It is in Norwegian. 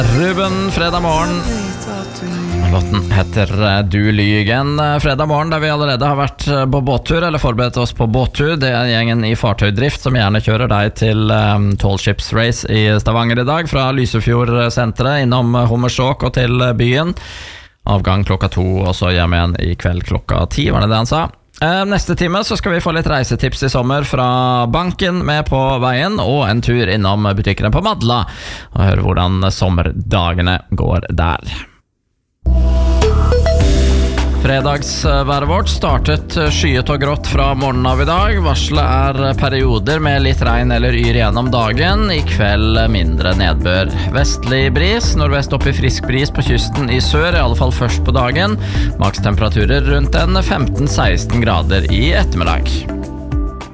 Ruben, fredag morgen. Låten heter Du lygen. Fredag morgen der vi allerede har vært på båttur, eller forberedt oss på båttur. Det er gjengen i fartøydrift som gjerne kjører deg til Tall Ships Race i Stavanger i dag, fra Lysefjord-senteret innom Hommersåk og til byen. Avgang klokka 2, og så hjem igjen i kveld klokka 10, var det han sa? Neste time så skal vi få litt reisetips i sommer fra banken med på veien, og en tur innom butikkene på Madla, og høre hvordan sommerdagene går der. Fredagsværet vårt startet skyet og grått fra morgenen av i dag. Varslet er perioder med litt regn eller yr gjennom dagen. I kveld mindre nedbør. Vestlig bris, nordvest opp i frisk bris på kysten i sør, i alle fall først på dagen. Makstemperaturer rundt en 15-16 grader i ettermiddag.